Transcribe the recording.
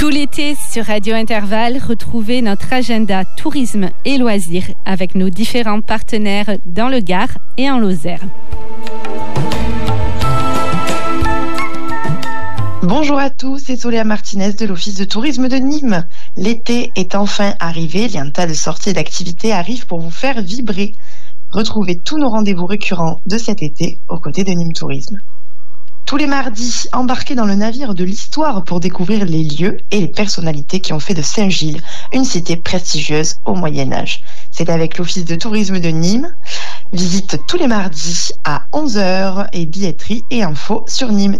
Tout l'été sur Radio Intervalle, retrouvez notre agenda tourisme et loisirs avec nos différents partenaires dans le Gard et en Lozère. Bonjour à tous, c'est Soléa Martinez de l'Office de tourisme de Nîmes. L'été est enfin arrivé, il y a un tas de sorties et d'activités arrivent pour vous faire vibrer. Retrouvez tous nos rendez-vous récurrents de cet été aux côtés de Nîmes Tourisme. Tous les mardis, embarquez dans le navire de l'histoire pour découvrir les lieux et les personnalités qui ont fait de Saint-Gilles une cité prestigieuse au Moyen-Âge. C'est avec l'Office de tourisme de Nîmes. Visite tous les mardis à 11h et billetterie et infos sur Nîmes.